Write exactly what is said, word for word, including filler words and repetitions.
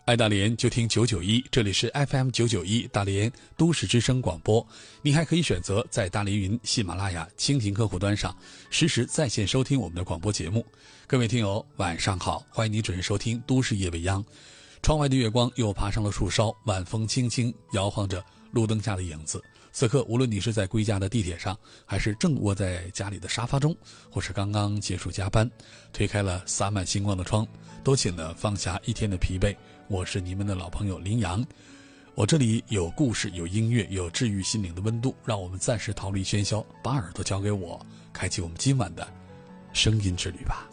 爱大连就听九九一，这里是 F M 九九一大连都市之声广播。您还可以选择在大连云、喜马拉雅、蜻蜓客户端上实时在线收听我们的广播节目。各位听友晚上好，欢迎您准时收听都市夜未央。窗外的月光又爬上了树梢，晚风轻轻摇晃着路灯下的影子。此刻无论你是在归家的地铁上，还是正窝在家里的沙发中，或是刚刚结束加班，推开了洒满星光的窗，都请呢放下一天的疲惫。我是你们的老朋友林阳，我这里有故事，有音乐，有治愈心灵的温度，让我们暂时逃离喧嚣，把耳朵交给我，开启我们今晚的声音之旅吧。